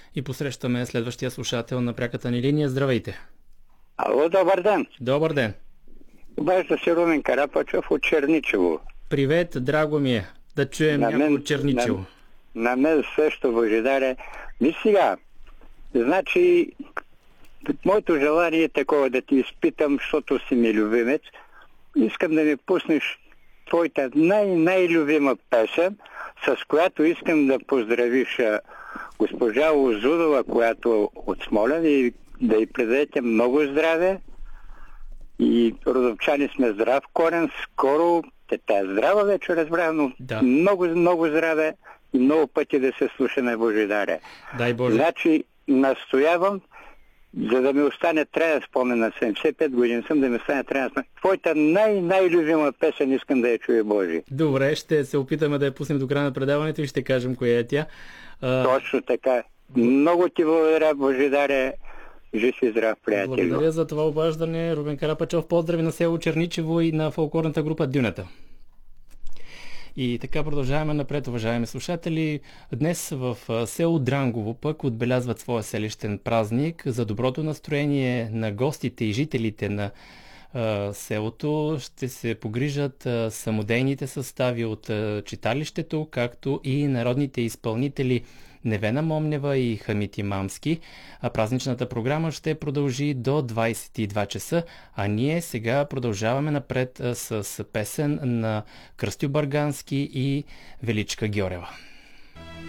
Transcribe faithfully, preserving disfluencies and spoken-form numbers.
И посрещаме следващия слушател на пряката ни линия. Здравейте! Ало, добър ден! Добър ден! Обажда се Румен Карапачов от Черничево. Привет, драго ми е да чуем На някой мен- от Черничево. На, на мен също, Божидаре. Виж сега, значи, моето желание е такова да ти изпитам, защото си ми любимец. Искам да ми пуснеш твоята най-най-любима песен, с която искам да поздравиш а, госпожа Озудова, която от Смолян, и да й предадете много здраве. И родопчани сме здрав корен. Скоро, те тя здрава вече разбра, но Да. много, много здраве и много пъти да се слушаме, Божидаре. Дай Боже. Значи, настоявам, за да ми остане траен спомен на седемдесет и пет години съм, да ми остане траен спомен. Твоята най-най-любима песен искам да я чуя, Божи. Добре, ще се опитаме да я пуснем до края на предаването и ще кажем коя е тя. А, Точно така. Много ти благодаря, Божидаре. Жив и здрав, приятел. Благодаря за това обаждане. Рубен Карапачов, поздрави на село Черничево и на фолклорната група Дюната. И така продължаваме напред, уважаеми слушатели. Днес в а, село Дрангово пък отбелязват своя селищен празник. За доброто настроение на гостите и жителите на а, селото ще се погрижат а, самодейните състави от а, читалището, както и народните изпълнители Невена Момнева и Хамит Имамски. А празничната програма ще продължи до двайсет и два часа, а ние сега продължаваме напред а, с песен на Кръстю Баргански и Величка Гьорева.